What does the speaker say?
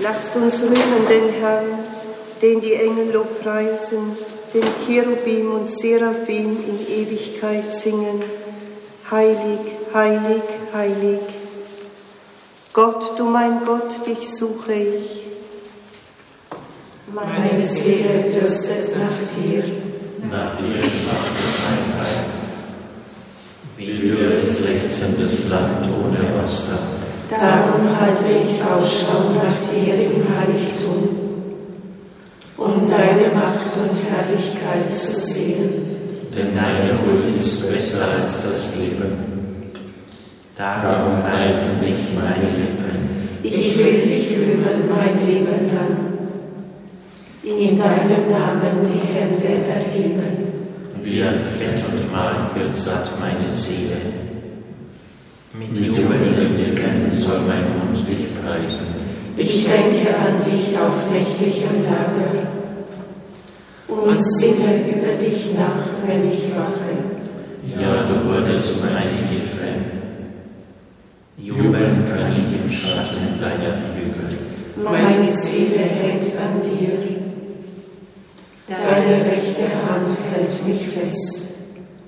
Lasst uns rühmen den Herrn, den die Engel lobpreisen, den Cherubim und Seraphim in Ewigkeit singen. Heilig, heilig, heilig. Gott, du mein Gott, dich suche ich. Meine Seele dürstet nach dir. Nach dir schmachtet mein Leib. Wie dürres, lechzendes Land ohne Wasser. Darum halte ich Ausschau nach dir im Heiligtum, um deine Macht und Herrlichkeit zu sehen. Denn deine Huld ist besser als das Leben. Darum preisen dich meine Lippen. Ich will dich rühmen mein Leben lang. In deinem Namen die Hände erheben. Wie an Fett und Mahl wird satt meine Seele. Mit jubelnden Lippen soll mein Mund dich preisen. Ich denke an dich auf nächtlichem Lager und singe über dich nach, wenn ich wache. Ja, du wurdest meine Hilfe. Jubeln kann ich im Schatten deiner Flügel. Meine Seele hängt an dir. Deine rechte Hand hält mich fest.